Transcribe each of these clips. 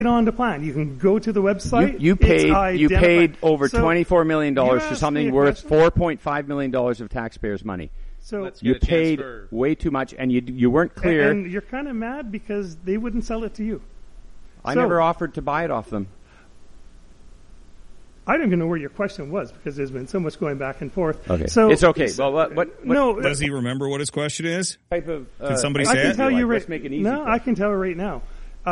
on the plan. You can go to the website. You paid over $24 million for something worth $4.5 million of taxpayers' money. So you paid way too much, and you weren't clear. And you're kind of mad because they wouldn't sell it to you. I never offered to buy it off them. I don't even know where your question was because there's been so much going back and forth. Okay. So it's okay. Well, what no, does he remember what his question is? Type of, can somebody say I can it? tell you Let's make it easy. No, I can tell you right now.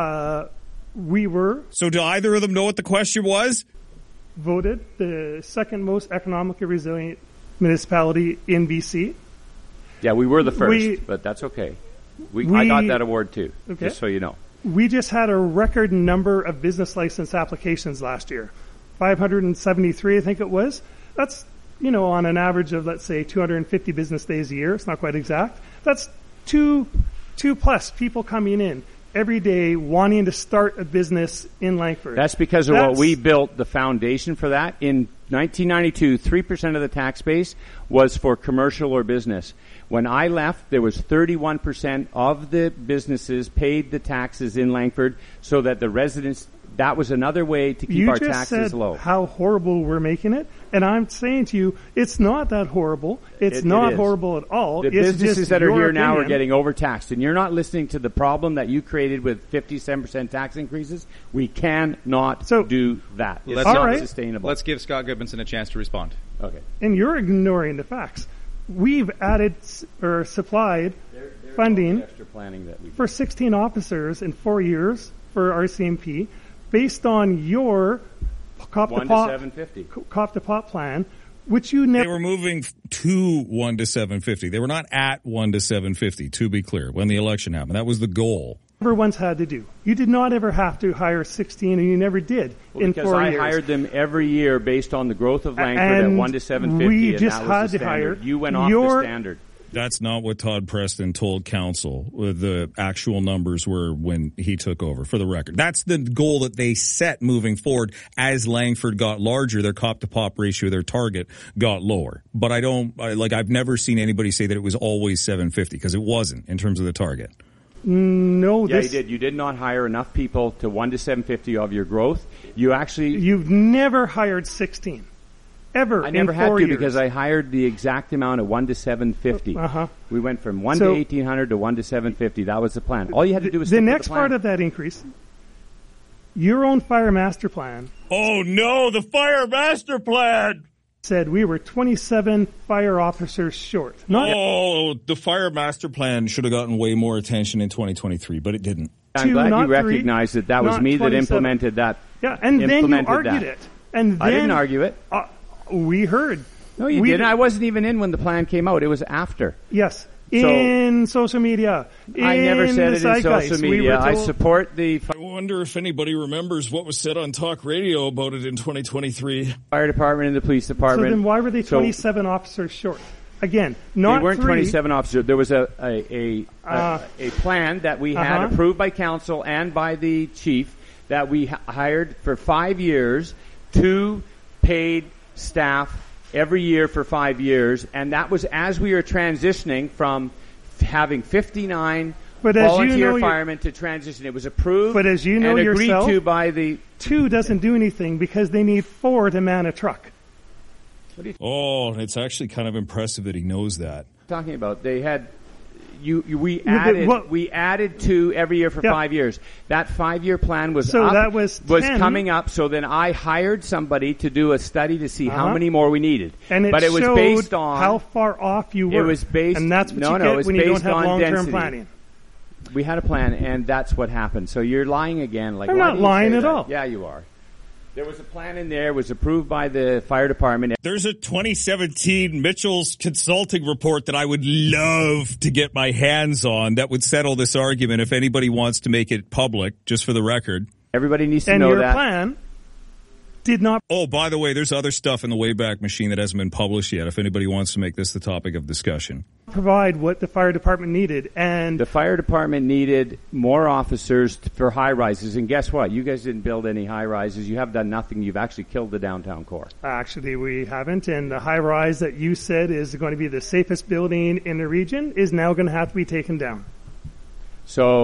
We were. So do either of them know what the question was? Voted the second most economically resilient municipality in BC. Yeah, we were the first, but that's okay. I got that award too, just so you know. We just had a record number of business license applications last year. 573, I think it was. That's, on an average of, let's say, 250 business days a year. It's not quite exact. That's two plus people coming in every day wanting to start a business in Langford. That's because of what we built the foundation for that. In 1992, 3% of the tax base was for commercial or business. When I left, there was 31% of the businesses paid the taxes in Langford so that the residents, that was another way to keep our taxes low. You just said how horrible we're making it, and I'm saying to you, it's not that horrible. It's not horrible at all. The businesses that are here now are getting overtaxed, and you're not listening to the problem that you created with 57% tax increases. We cannot do that. It's not sustainable. Let's give Scott Goodmanson a chance to respond. Okay. And you're ignoring the facts. We've added or supplied funding for 16 officers in 4 years for RCMP based on your COP to POP plan, which you never... They were moving to 1 to 750. They were not at 1 to 750, to be clear, when the election happened. That was the goal. Never once had to do. You did not ever have to hire 16, and you never did in 4 years. Because I hired them every year based on the growth of Langford at 1 to 750, we just and that was the standard. You went off the standard. That's not what Todd Preston told council. The actual numbers were when he took over, for the record. That's the goal that they set moving forward. As Langford got larger, their COP to POP ratio, their target, got lower. But I've never seen anybody say that it was always 750, because it wasn't in terms of the target. No, you did. You did not hire enough people to 1 to 750 of your growth. You've never hired 16. Ever. I never in had 4 to years. because I hired the exact amount of 1 to 750. We went from 1 to 1,800 to 1 to 750. That was the plan. All you had to do was the next part of that increase. Your own fire master plan. Oh no, the fire master plan said we were 27 fire officers short. The fire master plan should have gotten way more attention in 2023, but it didn't. I'm glad you recognized that was me that implemented that. Yeah, and then you argued it. And then, I didn't argue it. We heard. No, you didn't. I wasn't even in when the plan came out. It was after. Yes. In social media. I never said it in social media. I support the... I wonder if anybody remembers what was said on talk radio about it in 2023. Fire department and the police department. So then why were they 27 officers short? Again, not They weren't 3. 27 officers. There was a plan that we had approved by council and by the chief that we hired for 5 years, 2 paid staff every year for 5 years, and that was as we were transitioning from having 59 volunteer firemen to transition. It was approved but as you know and agreed yourself, to by the... 2 doesn't do anything because they need 4 to man a truck. It's actually kind of impressive that he knows that. Talking about they had... We added 2 every year for 5 years. That 5-year plan was coming up. So then I hired somebody to do a study to see how many more we needed. And it was based on how far off you were. It was based, and that's what you get when you don't have long-term planning. We had a plan, and that's what happened. So you're lying again. I'm not lying at all. Yeah, you are. There was a plan in there. It was approved by the fire department. There's a 2017 Mitchell's consulting report that I would love to get my hands on that would settle this argument if anybody wants to make it public, just for the record. Everybody needs to know that. And your plan did not... Oh, by the way, there's other stuff in the Wayback Machine that hasn't been published yet, if anybody wants to make this the topic of discussion. Provide what the fire department needed, and... The fire department needed more officers for high-rises, and guess what? You guys didn't build any high-rises. You have done nothing. You've actually killed the downtown core. Actually, we haven't, and the high-rise that you said is going to be the safest building in the region is now going to have to be taken down. So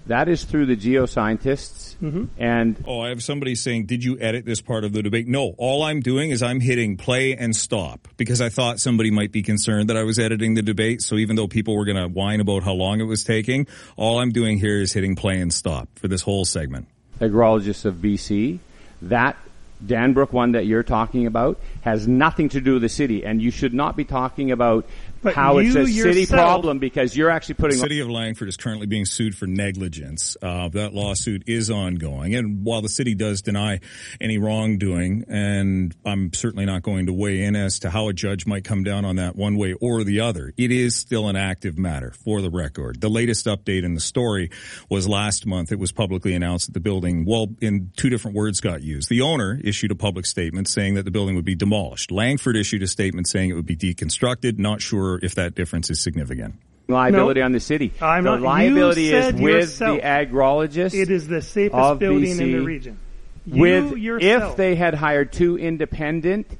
That is through the geoscientists. Mm-hmm. And I have somebody saying, did you edit this part of the debate? No, all I'm doing is I'm hitting play and stop because I thought somebody might be concerned that I was editing the debate. So even though people were going to whine about how long it was taking, all I'm doing here is hitting play and stop for this whole segment. Agrologists of BC, that Danbrook one that you're talking about has nothing to do with the city, and you should not be talking about how it's a city problem because you're actually putting... The city of Langford is currently being sued for negligence. That lawsuit is ongoing. And while the city does deny any wrongdoing, and I'm certainly not going to weigh in as to how a judge might come down on that one way or the other, it is still an active matter for the record. The latest update in the story was last month. It was publicly announced that the building, in two different words got used. The owner issued a public statement saying that the building would be demolished. Langford issued a statement saying it would be deconstructed. Not sure if that difference is significant. Liability on the city. The liability is with the agrologist. It is the safest building in the region. If they had hired two independent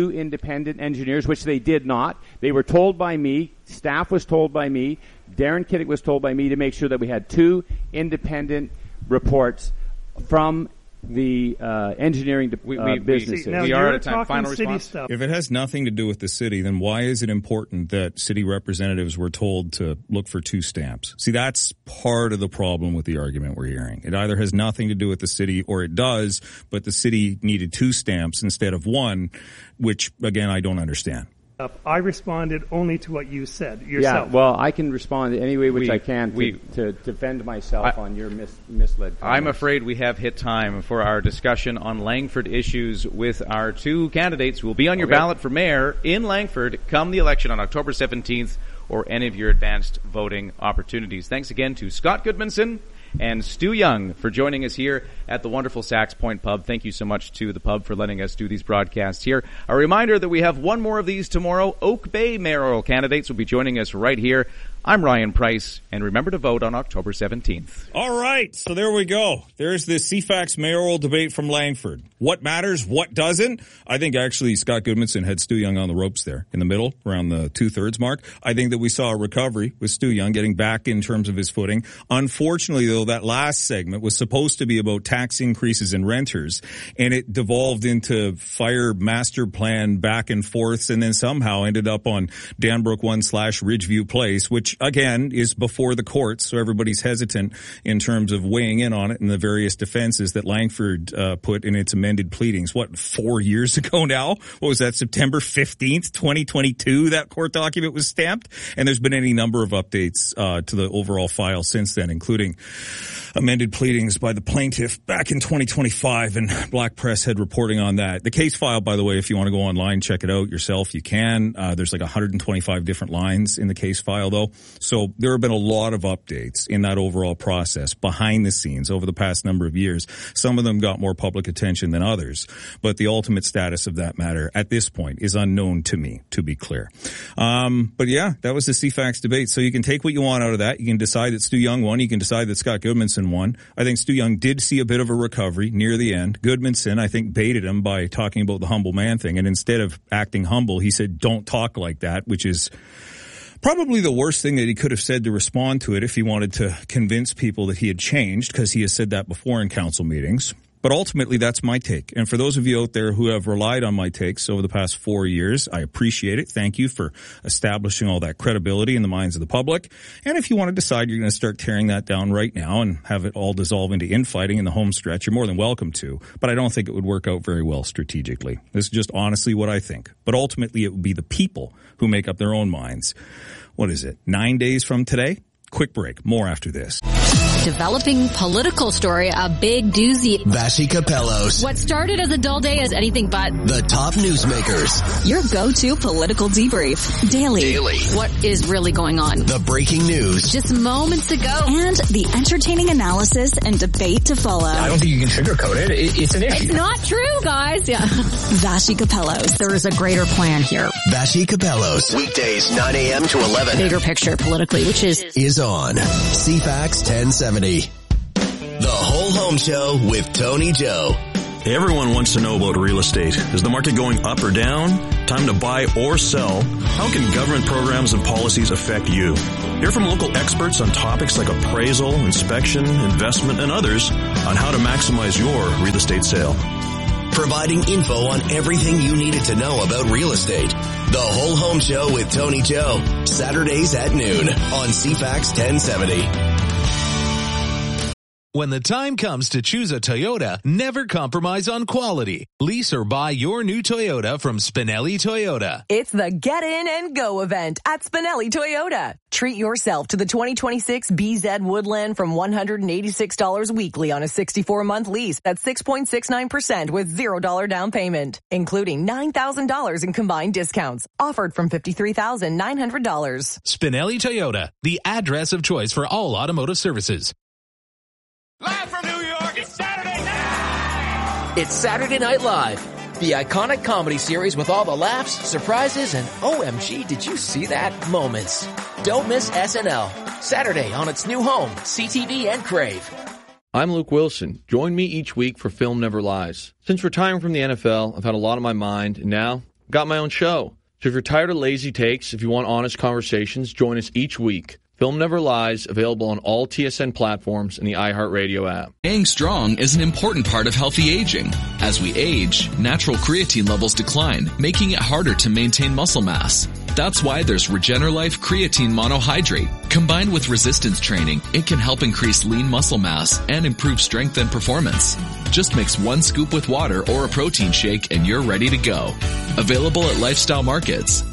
engineers, which they did not, they were told by me, staff was told by me, Darren Kiddick was told by me to make sure that we had two independent reports from the engineering businesses. We are out of time. Final response? Stuff. If it has nothing to do with the city, then why is it important that city representatives were told to look for two stamps? See, that's part of the problem with the argument we're hearing. It either has nothing to do with the city or it does, but the city needed two stamps instead of one, which, again, I don't understand. I responded only to what you said yourself. Yeah, well, I can respond any way which I can to defend myself on your misled comments. I'm afraid we have hit time for our discussion on Langford issues with our two candidates who will be on your ballot for mayor in Langford come the election on October 17th or any of your advanced voting opportunities. Thanks again to Scott Goodmanson and Stu Young for joining us here at the wonderful Sax Point Pub. Thank you so much to the pub for letting us do these broadcasts here. A reminder that we have one more of these tomorrow. Oak Bay mayoral candidates will be joining us right here. I'm Ryan Price, and remember to vote on October 17th. All right, so there we go. There's the CFAX mayoral debate from Langford. What matters, what doesn't? I think actually Scott Goodmanson had Stu Young on the ropes there in the middle, around the 2/3 mark. I think that we saw a recovery with Stu Young getting back in terms of his footing. Unfortunately, though, that last segment was supposed to be about tax increases in renters, and it devolved into fire master plan back and forths, and then somehow ended up on Danbrook 1/Ridgeview Place, which again is before the courts, so everybody's hesitant in terms of weighing in on it and the various defenses that Langford put in its amended pleadings. 4 years ago now? What was that, September 15th, 2022, that court document was stamped? And there's been any number of updates to the overall file since then, including amended pleadings by the plaintiff back in 2025, and Black Press had reporting on that. The case file, by the way, if you want to go online, check it out yourself, you can. There's like 125 different lines in the case file, though. So there have been a lot of updates in that overall process behind the scenes over the past number of years. Some of them got more public attention than others, but the ultimate status of that matter at this point is unknown to me, to be clear. But yeah, that was the CFAX debate. So you can take what you want out of that. You can decide that Stu Young won. You can decide that Scott Goodmanson won. I think Stu Young did see a bit of a recovery near the end. Goodmanson, I think, baited him by talking about the humble man thing. And instead of acting humble, he said, don't talk like that, which is probably the worst thing that he could have said to respond to it if he wanted to convince people that he had changed, because he has said that before in council meetings. But ultimately, that's my take. And for those of you out there who have relied on my takes over the past 4 years, I appreciate it. Thank you for establishing all that credibility in the minds of the public. And if you want to decide you're going to start tearing that down right now and have it all dissolve into infighting in the home stretch, you're more than welcome to. But I don't think it would work out very well strategically. This is just honestly what I think. But ultimately, it would be the people who make up their own minds. What is it, 9 days from today? Quick break. More after this. Developing political story, a big doozy. Vassy Capellos. What started as a dull day is anything but. The top newsmakers. Your go-to political debrief. Daily. What is really going on? The breaking news. Just moments ago. And the entertaining analysis and debate to follow. I don't think you can sugarcoat it. It's an issue. It's not true, guys. Yeah. Vassy Capellos. There is a greater plan here. Vassy Capellos. Weekdays 9 a.m. to 11. Bigger picture politically, which is on CFAX 1070. The Whole Home Show with Tony Joe. Everyone wants to know about real estate. Is the market going up or down? Time to buy or sell? How can government programs and policies affect you? Hear from local experts on topics like appraisal, inspection, investment, and others on how to maximize your real estate sale. Providing info on everything you needed to know about real estate. The Whole Home Show with Tony Joe. Saturdays at noon on CFAX 1070. When the time comes to choose a Toyota, never compromise on quality. Lease or buy your new Toyota from Spinelli Toyota. It's the Get In and Go event at Spinelli Toyota. Treat yourself to the 2026 BZ Woodland from $186 weekly on a 64-month lease at 6.69% with $0 down payment, including $9,000 in combined discounts. Offered from $53,900. Spinelli Toyota, the address of choice for all automotive services. Live from New York, it's Saturday Night! It's Saturday Night Live, the iconic comedy series with all the laughs, surprises, and OMG, did you see that moments. Don't miss SNL, Saturday on its new home, CTV and Crave. I'm Luke Wilson. Join me each week for Film Never Lies. Since retiring from the NFL, I've had a lot on my mind, and now I've got my own show. So if you're tired of lazy takes, if you want honest conversations, join us each week. Film Never Lies, available on all TSN platforms and the iHeartRadio app. Staying strong is an important part of healthy aging. As we age, natural creatine levels decline, making it harder to maintain muscle mass. That's why there's RegenerLife Creatine Monohydrate. Combined with resistance training, it can help increase lean muscle mass and improve strength and performance. Just mix 1 scoop with water or a protein shake and you're ready to go. Available at Lifestyle Markets.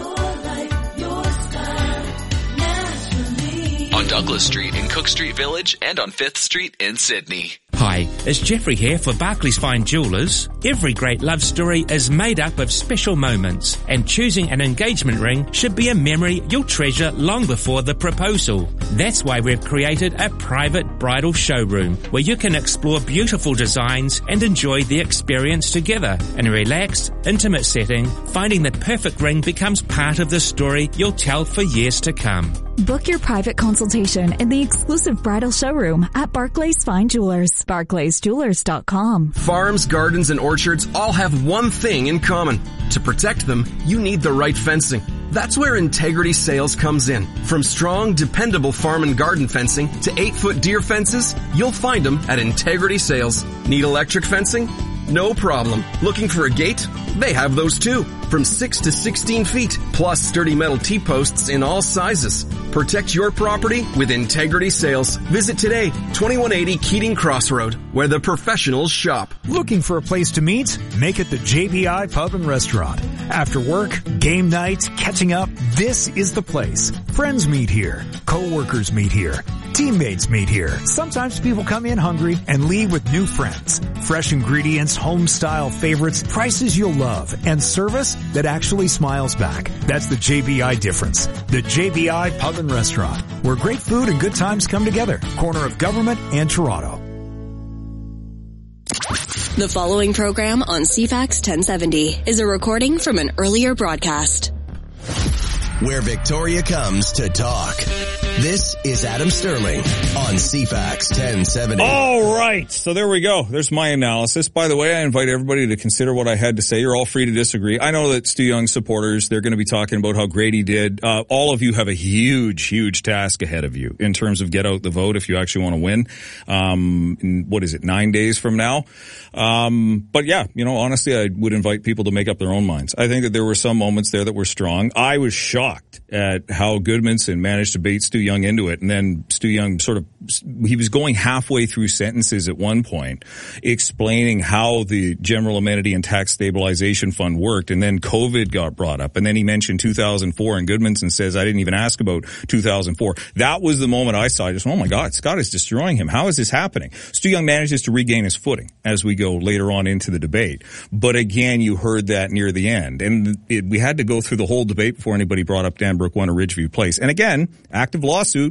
On Douglas Street in Cook Street Village and on 5th Street in Sydney. Hi, it's Jeffrey here for Barclays Fine Jewellers. Every great love story is made up of special moments, and choosing an engagement ring should be a memory you'll treasure long before the proposal. That's why we've created a private bridal showroom where you can explore beautiful designs and enjoy the experience together. In a relaxed, intimate setting, finding the perfect ring becomes part of the story you'll tell for years to come. Book your private consultation in the exclusive bridal showroom at Barclays Fine Jewelers. BarclaysJewelers.com. Farms, gardens, and orchards all have one thing in common. To protect them, you need the right fencing. That's where Integrity Sales comes in. From strong, dependable farm and garden fencing to 8-foot deer fences, you'll find them at Integrity Sales. Need electric fencing? No problem. Looking for a gate? They have those too. From 6 to 16 feet, plus sturdy metal T-posts in all sizes. Protect your property with Integrity Sales. Visit today, 2180 Keating Crossroad, where the professionals shop. Looking for a place to meet? Make it the JBI Pub and Restaurant. After work, game night, catching up, this is the place. Friends meet here. Co-workers meet here. Teammates meet here. Sometimes people come in hungry and leave with new friends. Fresh ingredients, home-style favorites, prices you'll love, and service that actually smiles back. That's the JBI difference. The JBI Pub and Restaurant, where great food and good times come together. Corner of Government and Toronto. The following program on CFAX 1070 is a recording from an earlier broadcast. Where Victoria comes to talk. This is Adam Sterling on CFAX 1070. All right. So there we go. There's my analysis. By the way, I invite everybody to consider what I had to say. You're all free to disagree. I know that Stu Young supporters, they're going to be talking about how great he did. All of you have a huge task ahead of you in terms of get out the vote if you actually want to win. In, what is it, 9 days from now? But yeah, honestly, I would invite people to make up their own minds. I think that there were some moments there that were strong. I was shocked at how Goodmanson managed to bait Stu Young into it, and then Stu Young he was going halfway through sentences at one point explaining how the General Amenity and Tax Stabilization Fund worked, and then COVID got brought up, and then he mentioned 2004, and Goodmanson says, I didn't even ask about 2004. That was the moment I saw. I just, oh my God, Scott is destroying him. How is this happening? Stu Young manages to regain his footing as we go later on into the debate. But again, you heard that near the end, and we had to go through the whole debate before anybody brought up Danbrook 1 or Ridgeview Place. And again, active lawsuit,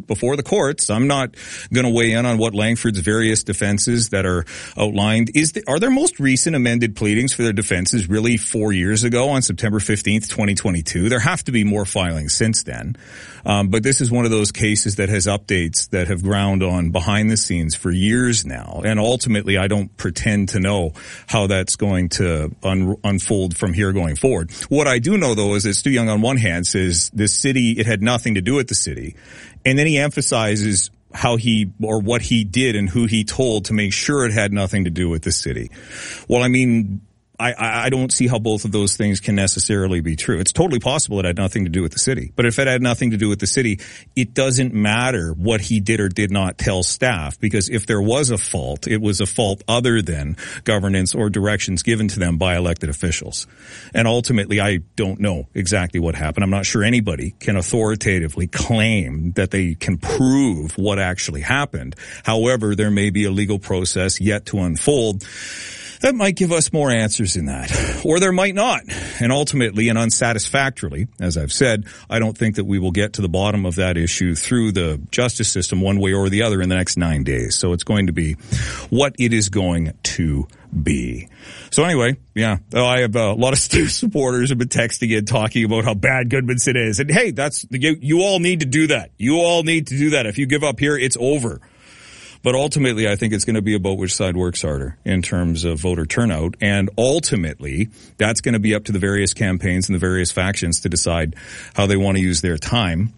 before the courts. I'm not going to weigh in on what Langford's various defenses that are outlined. Are their most recent amended pleadings for their defenses really 4 years ago on September 15th, 2022? There have to be more filings since then. But this is one of those cases that has updates that have ground on behind the scenes for years now. And ultimately, I don't pretend to know how that's going to unfold from here going forward. What I do know, though, is that Stu Young on one hand says the city, it had nothing to do with the city. And then he emphasizes how he, or what he did and who he told to make sure it had nothing to do with the city. Well, I mean, I don't see how both of those things can necessarily be true. It's totally possible it had nothing to do with the city. But if it had nothing to do with the city, it doesn't matter what he did or did not tell staff, because if there was a fault, it was a fault other than governance or directions given to them by elected officials. And ultimately, I don't know exactly what happened. I'm not sure anybody can authoritatively claim that they can prove what actually happened. However, there may be a legal process yet to unfold that might give us more answers in that. Or there might not. And ultimately and unsatisfactorily, as I've said, I don't think that we will get to the bottom of that issue through the justice system one way or the other in the next 9 days. So it's going to be what it is going to be. So anyway, yeah, I have a lot of Stu supporters have been texting in talking about how bad Goodmanson is. And hey, you all need to do that. You all need to do that. If you give up here, it's over. But ultimately, I think it's going to be about which side works harder in terms of voter turnout. And ultimately, that's going to be up to the various campaigns and the various factions to decide how they want to use their time.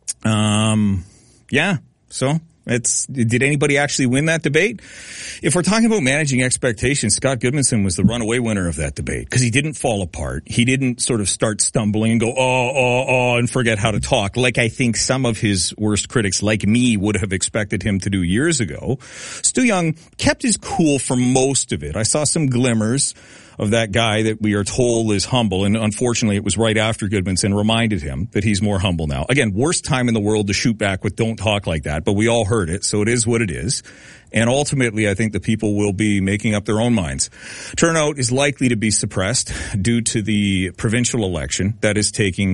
So did anybody actually win that debate? If we're talking about managing expectations, Scott Goodmanson was the runaway winner of that debate because he didn't fall apart. He didn't sort of start stumbling and go, and forget how to talk, like I think some of his worst critics, like me, would have expected him to do years ago. Stu Young kept his cool for most of it. I saw some glimmers of that guy that we are told is humble, and unfortunately it was right after Goodmanson reminded him that he's more humble now. Again, worst time in the world to shoot back with "don't talk like that," but we all heard it, so it is what it is. And ultimately, I think the people will be making up their own minds. Turnout is likely to be suppressed due to the provincial election that is taking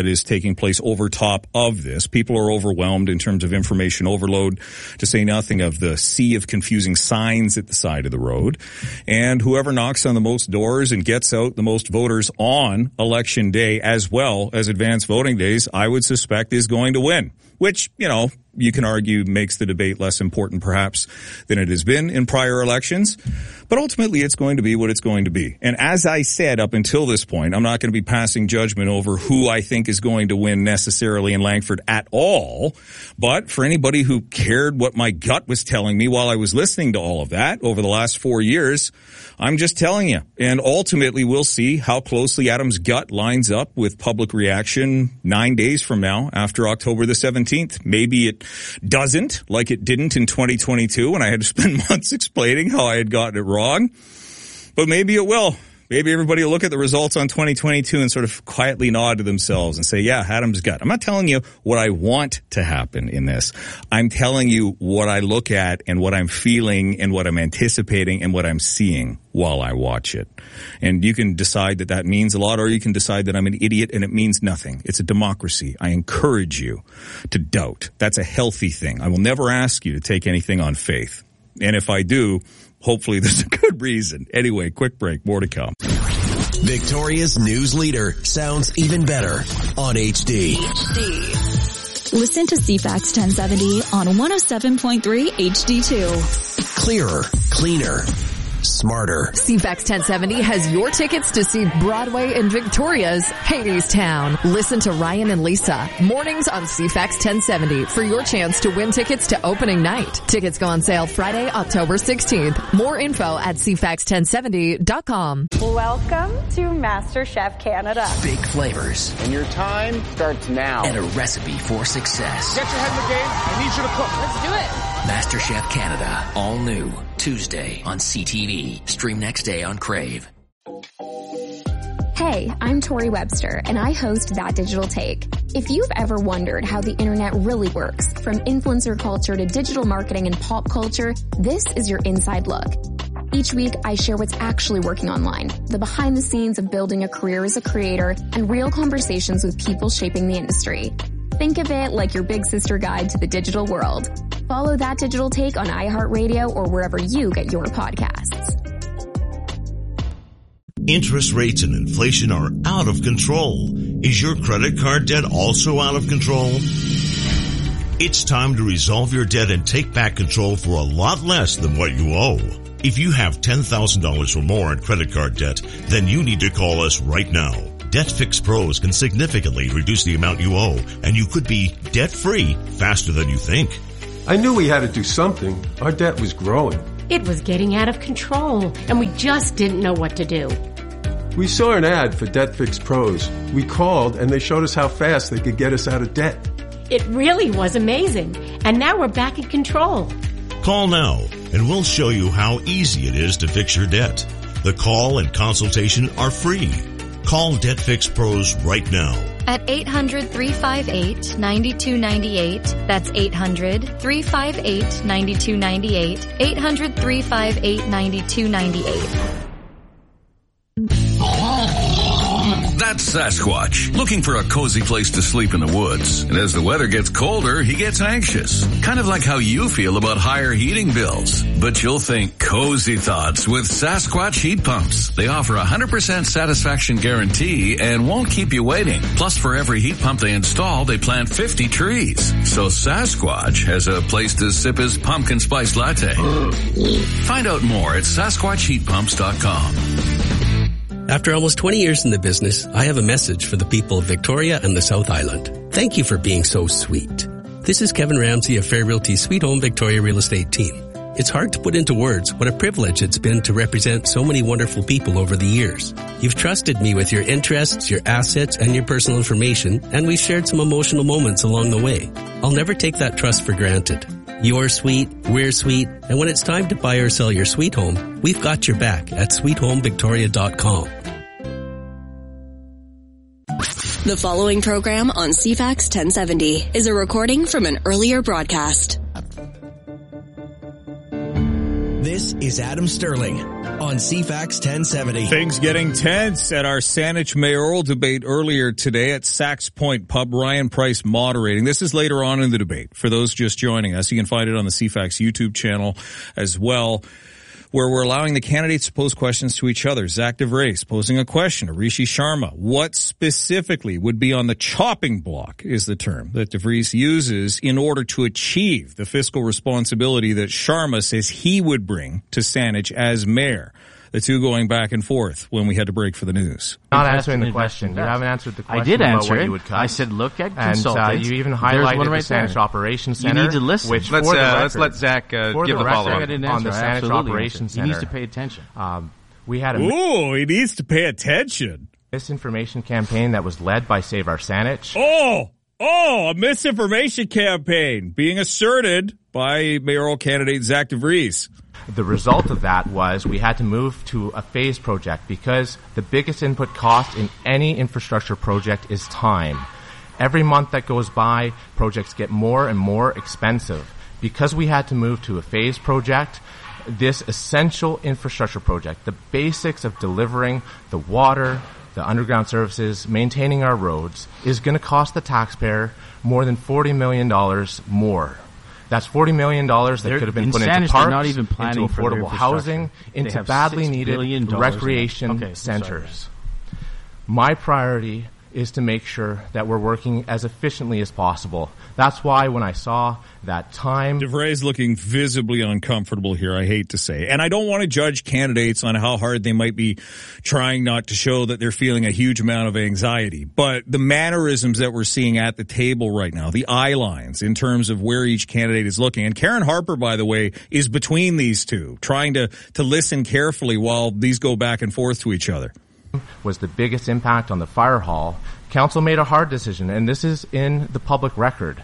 place over top of this. People are overwhelmed in terms of information overload, to say nothing of the sea of confusing signs at the side of the road. And whoever knocks on the most doors and gets out the most voters on election day, as well as advanced voting days, I would suspect is going to win. Which, you can argue makes the debate less important perhaps than it has been in prior elections. But ultimately, it's going to be what it's going to be. And as I said up until this point, I'm not going to be passing judgment over who I think is going to win necessarily in Langford at all. But for anybody who cared what my gut was telling me while I was listening to all of that over the last 4 years, I'm just telling you. And ultimately, we'll see how closely Adam's gut lines up with public reaction 9 days from now after October the 17th. Maybe it doesn't, like it didn't in 2022 when I had to spend months explaining how I had gotten it wrong. But maybe it will. Maybe everybody will look at the results on 2022 and sort of quietly nod to themselves and say, yeah, Adam's gut. I'm not telling you what I want to happen in this. I'm telling you what I look at and what I'm feeling and what I'm anticipating and what I'm seeing while I watch it. And you can decide that means a lot, or you can decide that I'm an idiot and it means nothing. It's a democracy. I encourage you to doubt. That's a healthy thing. I will never ask you to take anything on faith. And if I do, hopefully there's a good reason. Anyway, quick break. More to come. Victoria's news leader sounds even better on HD. Listen to CFAX 1070 on 107.3 HD2. Clearer, cleaner, smarter. CFAX 1070 has your tickets to see Broadway in Victoria's Hadestown. Listen to Ryan and Lisa mornings on CFAX 1070 for your chance to win tickets to opening night. Tickets go on sale Friday, October 16th. More info at cfax1070.com. Welcome to MasterChef Canada. Big flavors. And your time starts now. And a recipe for success. Get your head in the game. I need you to cook. Let's do it. MasterChef Canada. All new. Tuesday on CTV. Stream next day on Crave. Hey, I'm Tori Webster, and I host That Digital Take. If you've ever wondered how the internet really works, from influencer culture to digital marketing and pop culture, this is your inside look. Each week, I share what's actually working online, the behind the scenes of building a career as a creator, and real conversations with people shaping the industry. Think of it like your big sister guide to the digital world. Follow That Digital Take on iHeartRadio or wherever you get your podcasts. Interest rates and inflation are out of control. Is your credit card debt also out of control? It's time to resolve your debt and take back control for a lot less than what you owe. If you have $10,000 or more in credit card debt, then you need to call us right now. Debt Fix Pros can significantly reduce the amount you owe, and you could be debt-free faster than you think. I knew we had to do something. Our debt was growing. It was getting out of control, and we just didn't know what to do. We saw an ad for Debt Fix Pros. We called, and they showed us how fast they could get us out of debt. It really was amazing, and now we're back in control. Call now, and we'll show you how easy it is to fix your debt. The call and consultation are free. Call Debt Fix Pros right now. At 800-358-9298. That's 800-358-9298. 800-358-9298. That's Sasquatch, looking for a cozy place to sleep in the woods. And as the weather gets colder, he gets anxious. Kind of like how you feel about higher heating bills. But you'll think cozy thoughts with Sasquatch heat pumps. They offer 100% satisfaction guarantee and won't keep you waiting. Plus, for every heat pump they install, they plant 50 trees. So Sasquatch has a place to sip his pumpkin spice latte. Find out more at SasquatchHeatPumps.com. After almost 20 years in the business, I have a message for the people of Victoria and the South Island. Thank you for being so sweet. This is Kevin Ramsey of Fair Realty's Sweet Home Victoria Real Estate team. It's hard to put into words what a privilege it's been to represent so many wonderful people over the years. You've trusted me with your interests, your assets, and your personal information, and we've shared some emotional moments along the way. I'll never take that trust for granted. You're sweet, we're sweet, and when it's time to buy or sell your sweet home, we've got your back at sweethomevictoria.com. The following program on CFAX 1070 is a recording from an earlier broadcast. This is Adam Sterling on CFAX 1070. Things getting tense at our Saanich mayoral debate earlier today at Sachs Point Pub. Ryan Price moderating. This is later on in the debate. For those just joining us, you can find it on the CFAX YouTube channel as well, where we're allowing the candidates to pose questions to each other. Zach DeVries posing a question to Rishi Sharma. What specifically would be on the chopping block is the term that DeVries uses in order to achieve the fiscal responsibility that Sharma says he would bring to Saanich as mayor. The two going back and forth when we had to break for the news. Not answering the question. You haven't answered the question. I did answer what it. You would cut. I said, look at and, consultants. You even highlighted right the Saanich Operations Center. You need to listen. Which let's let Zach give the follow-up. On the Saanich Operations Center. He needs to pay attention. We had he needs to pay attention. Misinformation campaign that was led by Save Our Saanich. A misinformation campaign being asserted by mayoral candidate Zach DeVries. The result of that was we had to move to a phased project because the biggest input cost in any infrastructure project is time. Every month that goes by, projects get more and more expensive. Because we had to move to a phased project, this essential infrastructure project, the basics of delivering the water, the underground services, maintaining our roads, is going to cost the taxpayer more than $40 million more. That's $40 million that could have been put into parks, not even planning into affordable housing, into badly needed recreation centers. My priority is to make sure that we're working as efficiently as possible. That's why when I saw that time... DeVries looking visibly uncomfortable here, I hate to say. And I don't want to judge candidates on how hard they might be trying not to show that they're feeling a huge amount of anxiety. But the mannerisms that we're seeing at the table right now, the eye lines in terms of where each candidate is looking. And Karen Harper, by the way, is between these two, trying to listen carefully while these go back and forth to each other. Was the biggest impact on the fire hall. Council made a hard decision, and this is in the public record.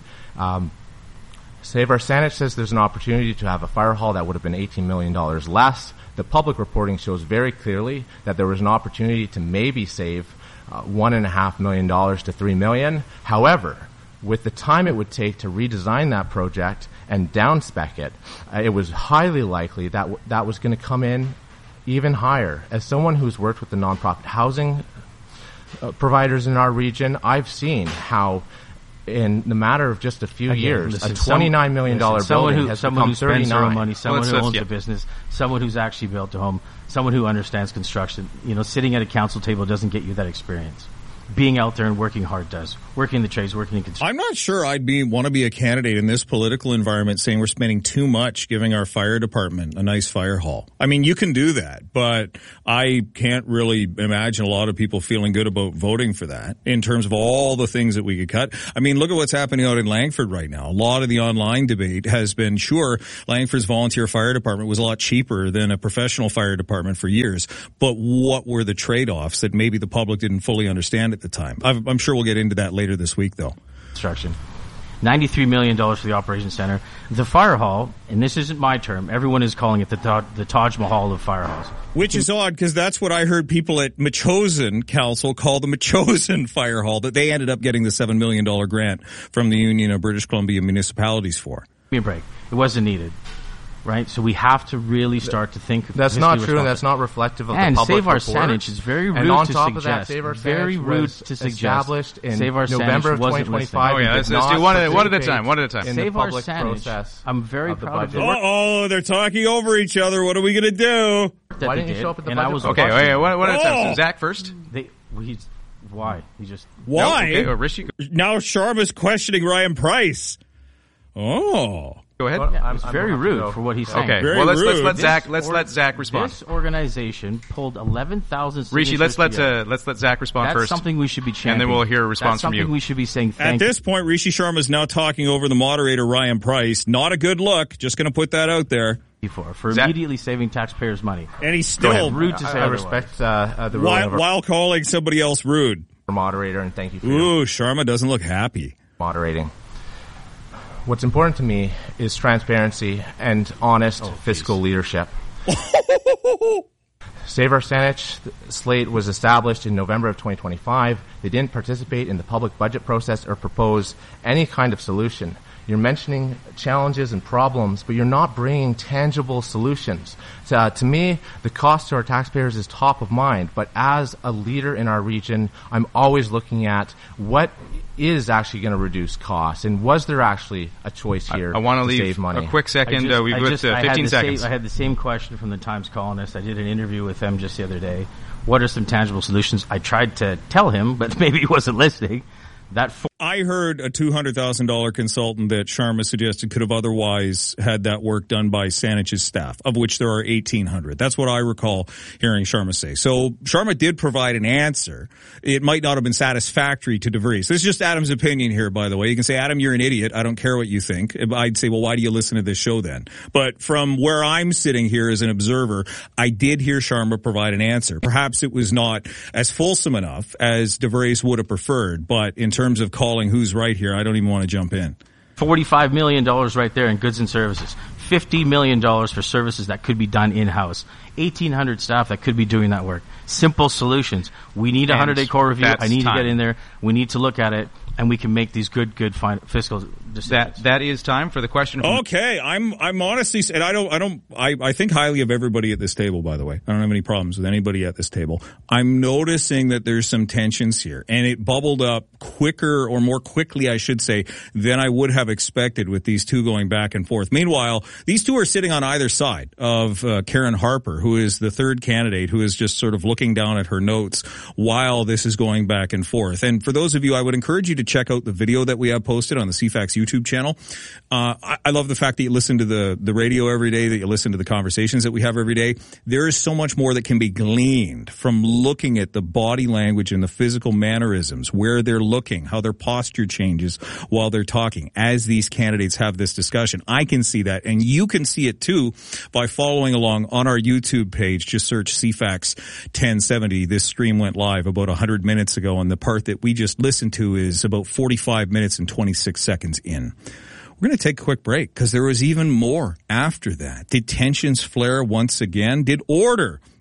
Save Our Saanich says there's an opportunity to have a fire hall that would have been $18 million less. The public reporting shows very clearly that there was an opportunity to maybe save $1.5 million to $3 million. However, with the time it would take to redesign that project and downspec it, it was highly likely that that was going to come in even higher. As someone who's worked with the nonprofit housing providers in our region, I've seen how in the matter of just a few years, a $29 million building has become $39 million. Money, someone who owns a business, someone who's actually built a home, someone who understands construction. Sitting at a council table doesn't get you that experience. Being out there and working hard does. Working the trades, working in construction. I'm not sure I'd want to be a candidate in this political environment saying we're spending too much giving our fire department a nice fire hall. I mean, you can do that, but I can't really imagine a lot of people feeling good about voting for that in terms of all the things that we could cut. I mean, look at what's happening out in Langford right now. A lot of the online debate has been, sure, Langford's volunteer fire department was a lot cheaper than a professional fire department for years, but what were the trade-offs that maybe the public didn't fully understand at the time? I'm sure we'll get into that later this week, though. Construction. $93 million for the operations center. The fire hall, and this isn't my term, everyone is calling it the Taj Mahal of fire halls. Which is odd, because that's what I heard people at Metchosin Council call the Metchosin Fire Hall, that they ended up getting the $7 million grant from the Union of British Columbia Municipalities for. Give me a break. It wasn't needed. Right, so we have to really start to think. That's not true, and that's not reflective of the public Save Our report. Saanich is very rude and on to top suggest. Of that, Save Our very Saanich rude was to suggest. Established in Save Our November of 2025. Oh yeah, let's do one at a time. One at a time. In Save the Our public Saanich. process. I'm very proud of it. Oh, they're talking over each other. What are we going to do? Why didn't you show up at the budget? Okay, wait, one at a time. So Zach first. Why? He just why? No, okay, Rishi. Now Sharma's questioning Ryan Price. Oh. Go ahead. Yeah, it's very rude for what he's saying. Okay. Very well, rude. let's let Zach respond. This organization pulled 11,000 signatures. Rishi, let's let Zach respond That's first. That's something we should be championing. And then we'll hear a response from you. That's something we should be saying thank you. At this point, Rishi Sharma is now talking over the moderator, Ryan Price. Not a good look. Just going to put that out there. For immediately saving taxpayers' money. And he's still rude to say I respect the ruling while calling somebody else rude. Moderator, and thank you for Sharma doesn't look happy. Moderating. What's important to me is transparency and honest fiscal leadership. Save Our Saanich slate was established in November of 2025. They didn't participate in the public budget process or propose any kind of solution. You're mentioning challenges and problems, but you're not bringing tangible solutions. To me, the cost to our taxpayers is top of mind, but as a leader in our region, I'm always looking at what is actually going to reduce costs, and was there actually a choice here I want to leave save money? A quick second. We've got 15 seconds. I had the same question from the Times columnist. I did an interview with them just the other day. What are some tangible solutions? I tried to tell him, but maybe he wasn't listening. I heard a $200,000 consultant that Sharma suggested could have otherwise had that work done by Saanich's staff, of which there are 1,800. That's what I recall hearing Sharma say. So Sharma did provide an answer. It might not have been satisfactory to DeVries. This is just Adam's opinion here, by the way. You can say, Adam, you're an idiot. I don't care what you think. I'd say, well, why do you listen to this show then? But from where I'm sitting here as an observer, I did hear Sharma provide an answer. Perhaps it was not as fulsome enough as DeVries would have preferred, but in terms of calling who's right here, I don't even want to jump in. $45 million right there in goods and services. $50 million for services that could be done in-house. 1,800 staff that could be doing that work. Simple solutions. We need a 100-day core review. I need to get in there. We need to look at it, and we can make these good fiscal decisions. That is time for the question. Okay, I'm honestly, and I think highly of everybody at this table, by the way. I don't have any problems with anybody at this table. I'm noticing that there's some tensions here, and it bubbled up quicker, or more quickly, I should say, than I would have expected with these two going back and forth. Meanwhile, these two are sitting on either side of Karen Harper, who is the third candidate, who is just sort of looking down at her notes while this is going back and forth. And for those of you, I would encourage you to check out the video that we have posted on the CFAX YouTube channel. I love the fact that you listen to the radio every day, that you listen to the conversations that we have every day. There is so much more that can be gleaned from looking at the body language and the physical mannerisms, where they're looking, how their posture changes while they're talking as these candidates have this discussion. I can see that, and you can see it too by following along on our YouTube page. Just search CFAX 1070. This stream went live about 100 minutes ago, and the part that we just listened to is about 45 minutes and 26 seconds in. We're going to take a quick break because there was even more after that. Did tensions flare once again? Did order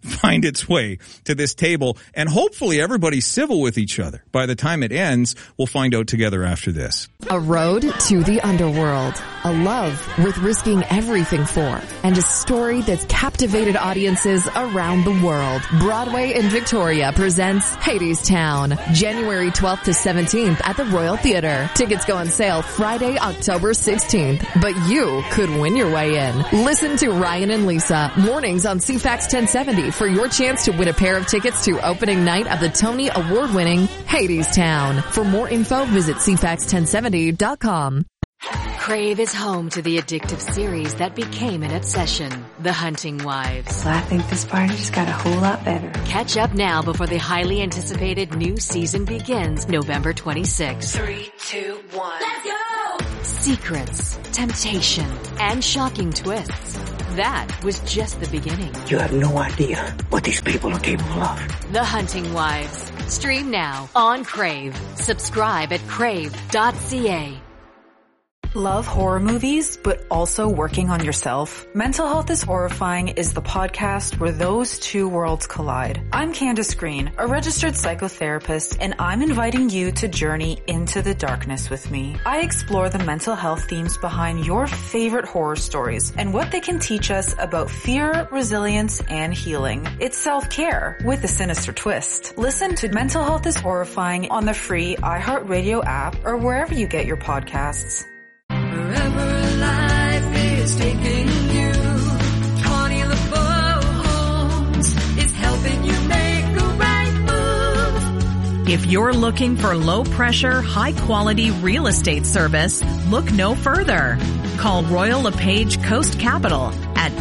find its way to this table, and hopefully everybody's civil with each other. By the time it ends, we'll find out together after this. A road to the underworld, a love worth risking everything for, and a story that's captivated audiences around the world. Broadway in Victoria presents Hadestown, January 12th to 17th at the Royal Theatre. Tickets go on sale Friday, October 16th, but you could win your way in. Listen to Ryan and Lisa, mornings on CFAX 1070 for your chance to win a pair of tickets to opening night of the Tony Award-winning Hadestown. For more info, visit CFAX1070.com. Crave is home to the addictive series that became an obsession, The Hunting Wives. I think this party just got a whole lot better. Catch up now before the highly anticipated new season begins November 26th. 3, 2, 1. Let's go! Secrets, temptation, and shocking twists. That was just the beginning. You have no idea what these people are capable of. The Hunting Wives. Stream now on Crave. Subscribe at crave.ca. Love horror movies, but also working on yourself? Mental Health is Horrifying is the podcast where those two worlds collide. I'm Candace Green, a registered psychotherapist, and I'm inviting you to journey into the darkness with me. I explore the mental health themes behind your favorite horror stories and what they can teach us about fear, resilience, and healing. It's self-care with a sinister twist. Listen to Mental Health is Horrifying on the free iHeartRadio app or wherever you get your podcasts. Wherever life is taking you, Connie LeBeau Homes is helping you make the right move. If you're looking for low-pressure, high-quality real estate service, look no further. Call Royal LePage Coast Capital at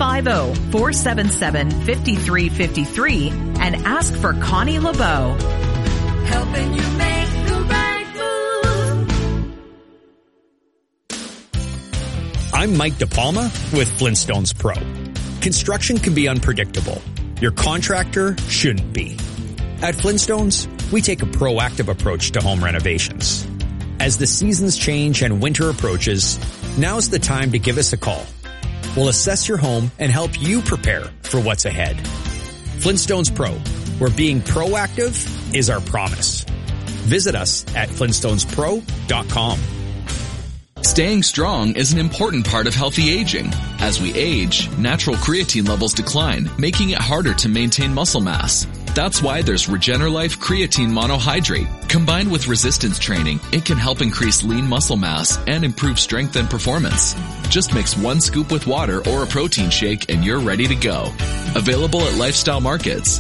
250-477-5353 and ask for Connie LeBeau. Helping you make the right move. I'm Mike DePalma with Flintstones Pro. Construction can be unpredictable. Your contractor shouldn't be. At Flintstones, we take a proactive approach to home renovations. As the seasons change and winter approaches, now's the time to give us a call. We'll assess your home and help you prepare for what's ahead. Flintstones Pro, where being proactive is our promise. Visit us at flintstonespro.com. Staying strong is an important part of healthy aging. As we age, natural creatine levels decline, making it harder to maintain muscle mass. That's why there's RegenerLife Creatine Monohydrate. Combined with resistance training, it can help increase lean muscle mass and improve strength and performance. Just mix 1 scoop with water or a protein shake and you're ready to go. Available at Lifestyle Markets.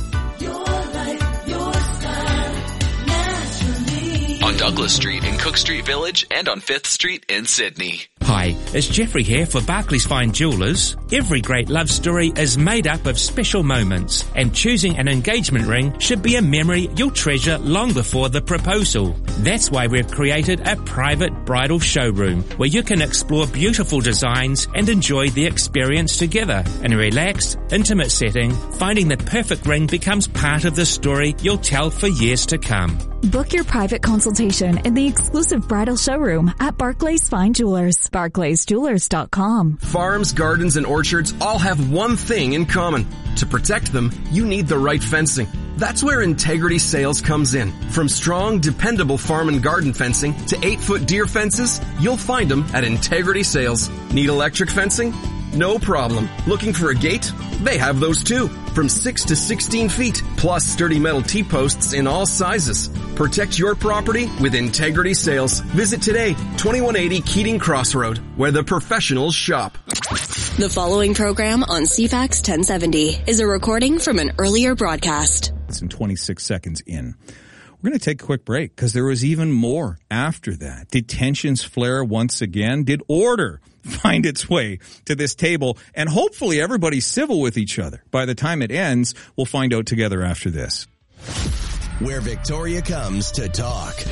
On Douglas Street in Cook Street Village and on 5th Street in Sydney. Hi, it's Jeffrey here for Barclays Fine Jewellers. Every great love story is made up of special moments, and choosing an engagement ring should be a memory you'll treasure long before the proposal. That's why we've created a private bridal showroom where you can explore beautiful designs and enjoy the experience together. In a relaxed, intimate setting, finding the perfect ring becomes part of the story you'll tell for years to come. Book your private consultation in the exclusive bridal showroom at Barclays Fine Jewelers. BarclaysJewelers.com. Farms, gardens, and orchards all have one thing in common. To protect them, you need the right fencing. That's where Integrity Sales comes in. From strong, dependable farm and garden fencing to 8-foot deer fences, you'll find them at Integrity Sales. Need electric fencing? No problem. Looking for a gate? They have those too. From 6 to 16 feet, plus sturdy metal T-posts in all sizes. Protect your property with Integrity Sales. Visit today, 2180 Keating Crossroad, where the professionals shop. The following program on CFAX 1070 is a recording from an earlier broadcast. It's in 26 seconds in. We're going to take a quick break because there was even more after that. Did tensions flare once again? Did order find its way to this table? And hopefully everybody's civil with each other. By the time it ends, we'll find out together after this. Where Victoria comes to talk.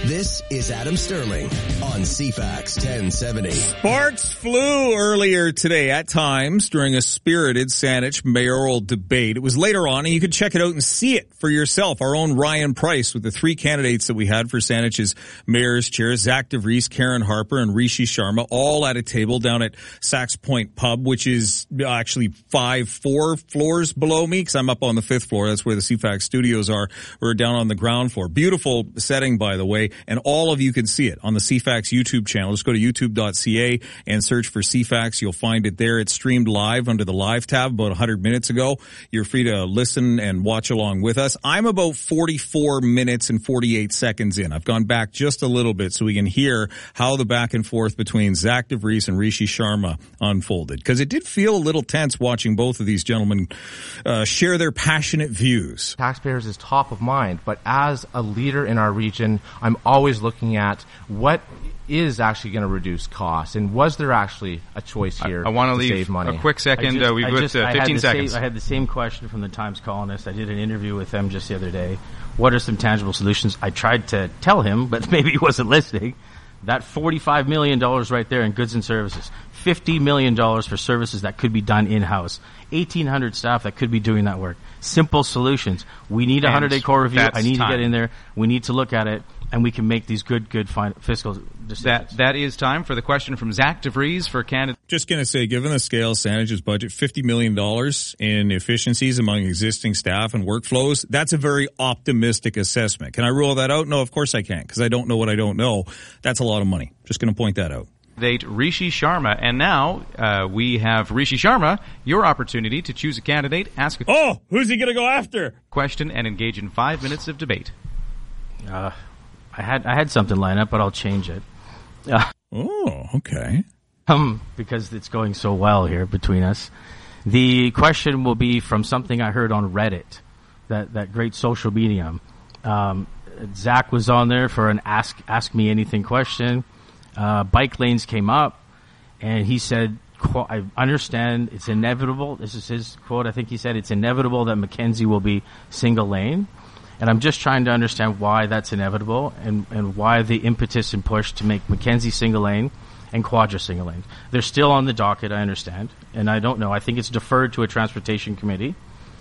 This is Adam Sterling on CFAX 1070. Sparks flew earlier today at times during a spirited Saanich mayoral debate. It was later on, and you could check it out and see it for yourself. Our own Ryan Price with the three candidates that we had for Saanich's mayor's chair, Zach DeVries, Karen Harper, and Rishi Sharma, all at a table down at Sax Point Pub, which is actually 4 floors below me, because I'm up on the 5th floor. That's where the CFAX studios are. We're down on the ground floor. Beautiful setting, by the way, and all of you can see it on the CFAX YouTube channel. Just go to youtube.ca and search for CFAX. You'll find it there. It's streamed live under the live tab about 100 minutes ago. You're free to listen and watch along with us. I'm about 44 minutes and 48 seconds in. I've gone back just a little bit so we can hear how the back and forth between Zach DeVries and Rishi Sharma unfolded, because it did feel a little tense watching both of these gentlemen share their passionate views. Taxpayers is top of mind, but as a leader in our region, I'm always looking at what is actually going to reduce costs, and was there actually a choice here? I want to leave save money? A quick second. We've got 15 seconds. I had the same question from the Times columnist. I did an interview with them just the other day. What are some tangible solutions? I tried to tell him, but maybe he wasn't listening. That $45 million right there in goods and services. $50 million for services that could be done in-house. 1,800 staff that could be doing that work. Simple solutions. We need a 100-day core review. I need to get in there. We need to look at it, and we can make these good fiscal decisions. That is time for the question from Zach DeVries for Canada. Just going to say, given the scale of Saanich's budget, $50 million in efficiencies among existing staff and workflows, that's a very optimistic assessment. Can I rule that out? No, of course I can't, because I don't know what I don't know. That's a lot of money. Just going to point that out. Rishi Sharma. And now we have Rishi Sharma, your opportunity to choose a candidate, ask a who's he going to go after? Question, and engage in 5 minutes of debate. I had something lined up, but I'll change it. Okay. Because it's going so well here between us. The question will be from something I heard on Reddit, that great social medium. Zach was on there for an ask me anything question. Bike lanes came up, and he said, I understand it's inevitable. This is his quote. I think he said it's inevitable that Mackenzie will be single lane. And I'm just trying to understand why that's inevitable, and why the impetus and push to make Mackenzie single lane and Quadra single lane. They're still on the docket, I understand. And I don't know. I think it's deferred to a transportation committee.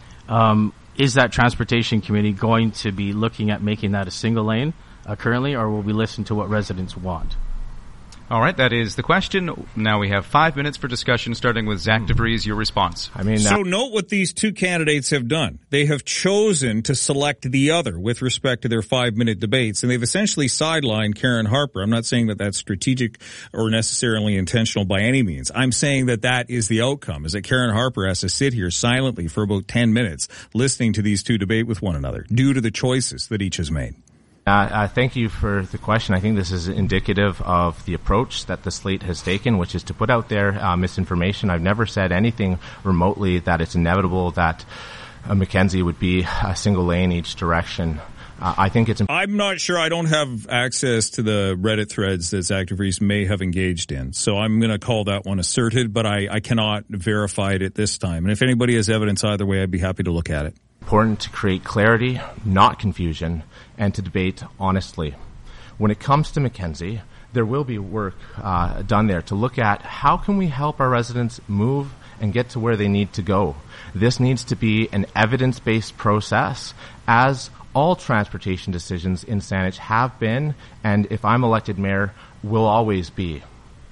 Is that transportation committee going to be looking at making that a single lane currently, or will we listen to what residents want? All right, that is the question. Now we have 5 minutes for discussion, starting with Zach DeVries. Your response. So note what these two candidates have done. They have chosen to select the other with respect to their 5-minute debates, and they've essentially sidelined Karen Harper. I'm not saying that that's strategic or necessarily intentional by any means. I'm saying that that is the outcome, is that Karen Harper has to sit here silently for about 10 minutes listening to these two debate with one another due to the choices that each has made. Thank you for the question. I think this is indicative of the approach that the slate has taken, which is to put out there misinformation. I've never said anything remotely that it's inevitable that Mackenzie would be a single lane each direction. I think it's... I'm not sure. I don't have access to the Reddit threads that Zach DeVries may have engaged in, so I'm going to call that one asserted, but I cannot verify it at this time. And if anybody has evidence either way, I'd be happy to look at it. Important to create clarity, not confusion, and to debate honestly. When it comes to Mackenzie, there will be work done there to look at how can we help our residents move and get to where they need to go. This needs to be an evidence-based process, as all transportation decisions in Saanich have been, and if I'm elected mayor, will always be.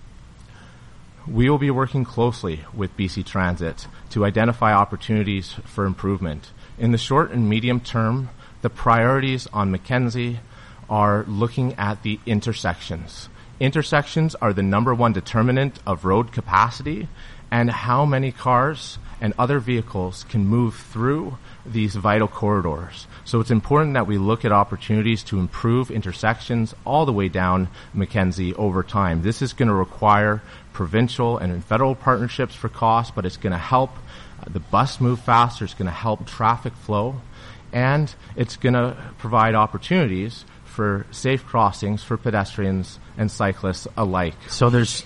We will be working closely with BC Transit to identify opportunities for improvement. In the short and medium term, the priorities on Mackenzie are looking at the intersections. Intersections are the number one determinant of road capacity and how many cars and other vehicles can move through these vital corridors. So it's important that we look at opportunities to improve intersections all the way down Mackenzie over time. This is going to require provincial and federal partnerships for cost, but it's going to help the bus move faster, it's going to help traffic flow, and it's going to provide opportunities for safe crossings for pedestrians and cyclists alike. So there's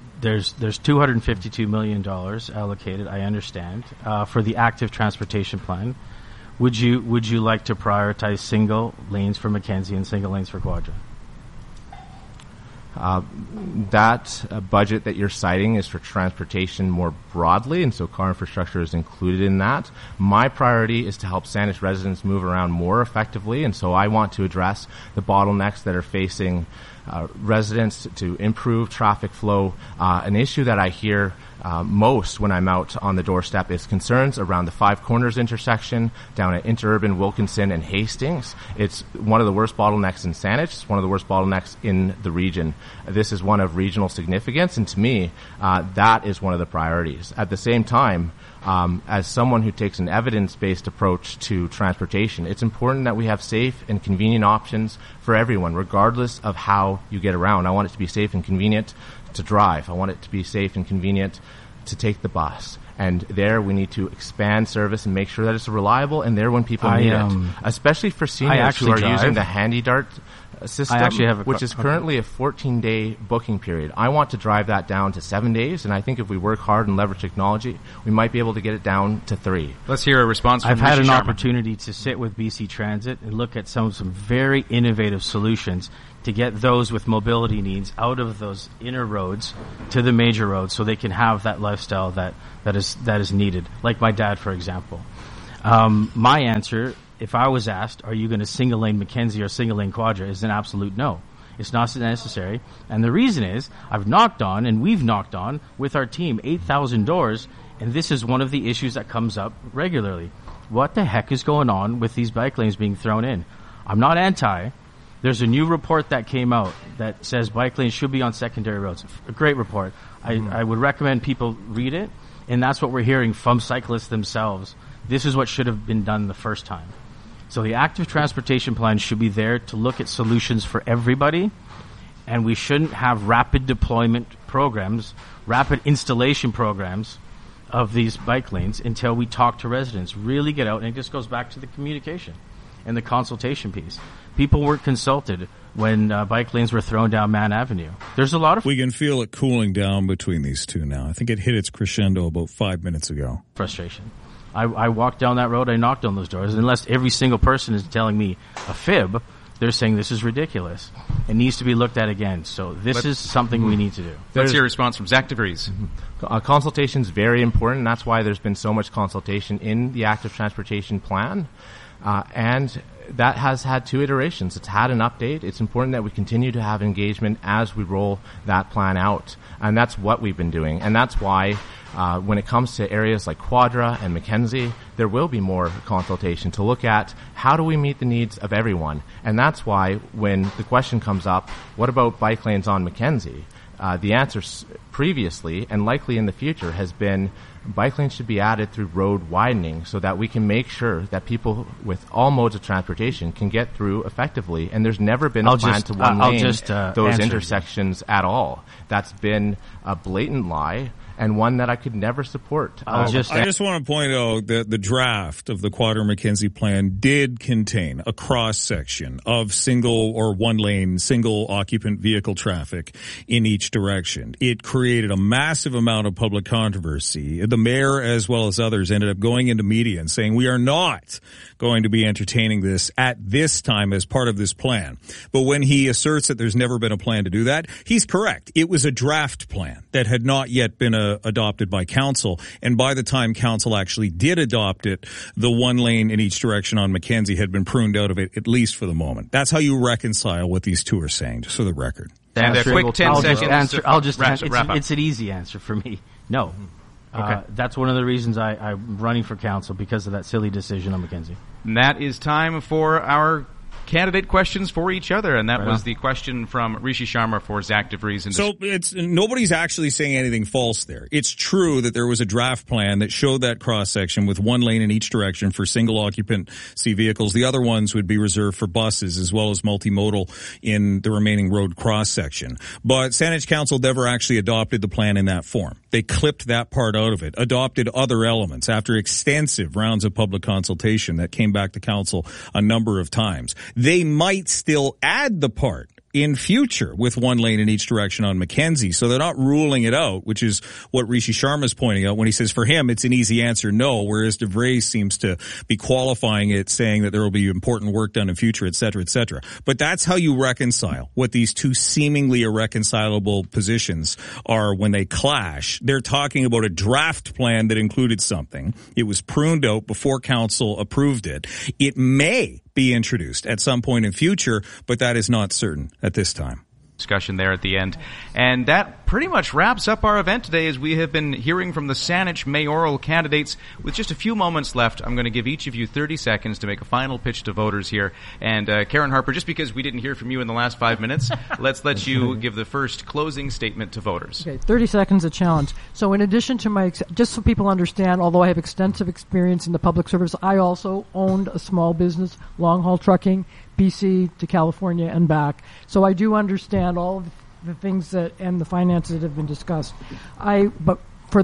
$252 million allocated, I understand, for the active transportation plan. Would you like to prioritize single lanes for Mackenzie and single lanes for Quadra? That budget that you're citing is for transportation more broadly, and so car infrastructure is included in that. My priority is to help Saanich residents move around more effectively, and so I want to address the bottlenecks that are facing residents to improve traffic flow. An issue that I hear most when I'm out on the doorstep is concerns around the Five Corners intersection down at Interurban, Wilkinson, and Hastings. It's one of the worst bottlenecks in Saanich. It's one of the worst bottlenecks in the region. This is one of regional significance, and to me, that is one of the priorities. At the same time, as someone who takes an evidence-based approach to transportation, it's important that we have safe and convenient options for everyone, regardless of how you get around. I want it to be safe and convenient to drive. I want it to be safe and convenient to take the bus. And there we need to expand service and make sure that it's reliable and there when people need it. Especially for seniors who are using the HandyDart system, which is currently a 14-day booking period. I want to drive that down to 7 days, and I think if we work hard and leverage technology, we might be able to get it down to 3. Let's hear a response from I've had Rishi an Sharma. Opportunity to sit with BC Transit and look at some very innovative solutions to get those with mobility needs out of those inner roads to the major roads so they can have that lifestyle that is needed. Like my dad, for example. My answer, if I was asked, are you going to single lane Mackenzie or single lane Quadra, is an absolute no. It's not necessary. And the reason is I've knocked on, and we've knocked on with our team, 8,000 doors, and this is one of the issues that comes up regularly. What the heck is going on with these bike lanes being thrown in? I'm not anti. There's a new report that came out that says bike lanes should be on secondary roads. A great report. I would recommend people read it, and that's what we're hearing from cyclists themselves. This is what should have been done the first time. So the active transportation plan should be there to look at solutions for everybody, and we shouldn't have rapid deployment programs, rapid installation programs of these bike lanes until we talk to residents, really get out, and it just goes back to the communication and the consultation piece. People weren't consulted when bike lanes were thrown down Mann Avenue. There's a lot of... We can feel it cooling down between these two now. I think it hit its crescendo about 5 minutes ago. Frustration. I walked down that road, I knocked on those doors. Unless every single person is telling me a fib, they're saying this is ridiculous. It needs to be looked at again. So this is something we need to do. Let's hear a response from Zach DeVries. Consultation is very important. That's why there's been so much consultation in the active transportation plan. And that has had 2 iterations. It's had an update. It's important that we continue to have engagement as we roll that plan out. And that's what we've been doing. And that's why when it comes to areas like Quadra and Mackenzie, there will be more consultation to look at how do we meet the needs of everyone. And that's why when the question comes up, what about bike lanes on Mackenzie? The answer previously and likely in the future has been bike lanes should be added through road widening so that we can make sure that people with all modes of transportation can get through effectively. And there's never been a plan to one lane those intersections at all. That's been a blatant lie and one that I could never support. I just want to point out that the draft of the Quadra Mackenzie plan did contain a cross-section of single or one-lane, single-occupant vehicle traffic in each direction. It created a massive amount of public controversy. The mayor, as well as others, ended up going into media and saying, we are not going to be entertaining this at this time as part of this plan. But when he asserts that there's never been a plan to do that, he's correct. It was a draft plan that had not yet been adopted by council. And by the time council actually did adopt it, the one lane in each direction on Mackenzie had been pruned out of it, at least for the moment. That's how you reconcile what these two are saying, just for the record. And a quick 10 seconds. I'll just wrap up. It's an easy answer for me. No. Okay. That's one of the reasons I'm running for council, because of that silly decision on Mackenzie. And that is time for our candidate questions for each other, and that was the question from Rishi Sharma for Zach DeVries. So nobody's actually saying anything false there. It's true that there was a draft plan that showed that cross-section with one lane in each direction for single-occupancy vehicles. The other ones would be reserved for buses as well as multimodal in the remaining road cross-section. But Saanich Council never actually adopted the plan in that form. They clipped that part out of it, adopted other elements after extensive rounds of public consultation that came back to council a number of times. They might still add the part in future with one lane in each direction on Mackenzie. So they're not ruling it out, which is what Rishi Sharma is pointing out when he says for him it's an easy answer no, whereas DeVries seems to be qualifying it, saying that there will be important work done in future, et cetera, et cetera. But that's how you reconcile what these two seemingly irreconcilable positions are when they clash. They're talking about a draft plan that included something. It was pruned out before council approved it. It may be introduced at some point in future, but that is not certain at this time. Discussion there at the end. And that pretty much wraps up our event today as we have been hearing from the Saanich mayoral candidates. With just a few moments left, I'm going to give each of you 30 seconds to make a final pitch to voters here. And Karen Harper, just because we didn't hear from you in the last 5 minutes, let's let you give the first closing statement to voters. Okay, 30 seconds a challenge. So in addition to just so people understand, although I have extensive experience in the public service, I also owned a small business, long-haul trucking, BC to California and back. So I do understand all of the things that and the finances that have been discussed. But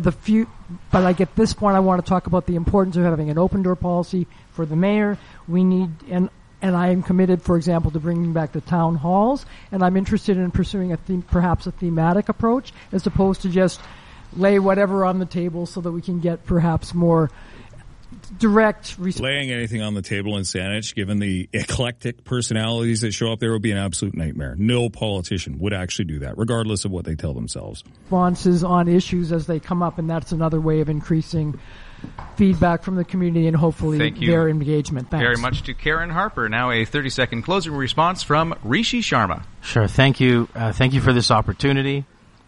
at this point, I want to talk about the importance of having an open door policy for the mayor. We need and I am committed, for example, to bringing back the town halls. And I'm interested in pursuing perhaps a thematic approach as opposed to just lay whatever on the table so that we can get perhaps more direct laying anything on the table in Saanich, given the eclectic personalities that show up there, would be an absolute nightmare. No politician would actually do that, regardless of what they tell themselves. Responses on issues as they come up, and that's another way of increasing feedback from the community and hopefully their engagement. Thanks very much to Karen Harper. Now a 30-second closing response from Rishi Sharma. Sure. Thank you. Thank you for this opportunity.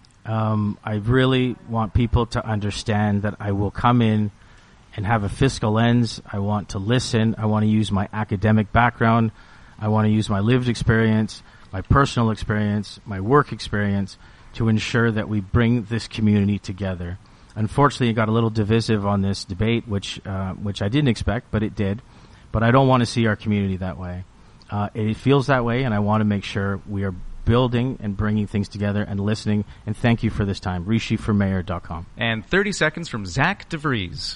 I really want people to understand that I will come in and have a fiscal lens. I want to listen. I want to use my academic background. I want to use my lived experience, my personal experience, my work experience to ensure that we bring this community together. Unfortunately, it got a little divisive on this debate, which I didn't expect, but it did. But I don't want to see our community that way. It feels that way, and I want to make sure we are building and bringing things together and listening. And thank you for this time. RishiForMayor.com. And 30 seconds from Zach DeVries.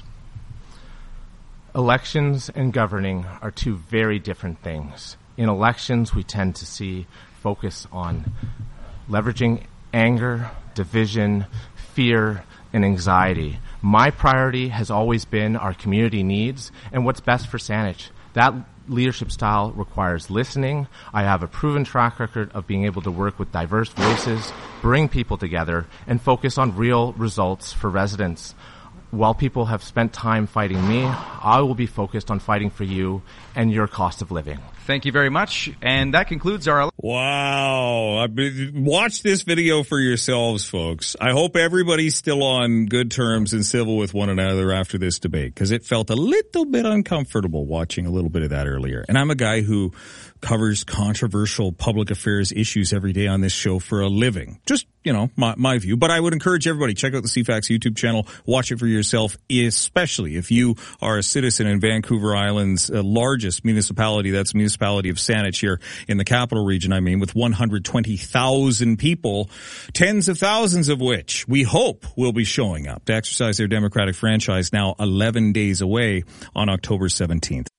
Elections and governing are two very different things. In elections, we tend to see focus on leveraging anger, division, fear, and anxiety. My priority has always been our community needs and what's best for Saanich. That leadership style requires listening. I have a proven track record of being able to work with diverse voices, bring people together, and focus on real results for residents. While people have spent time fighting me, I will be focused on fighting for you and your cost of living. Thank you very much. And that concludes our... Wow. Watch this video for yourselves, folks. I hope everybody's still on good terms and civil with one another after this debate, because it felt a little bit uncomfortable watching a little bit of that earlier. And I'm a guy who covers controversial public affairs issues every day on this show for a living. Just, my view. But I would encourage everybody, check out the CFAX YouTube channel, watch it for yourself, especially if you are a citizen in Vancouver Island's largest municipality. That's the municipality of Saanich here in the capital region, with 120,000 people, tens of thousands of which we hope will be showing up to exercise their democratic franchise now 11 days away on October 17th.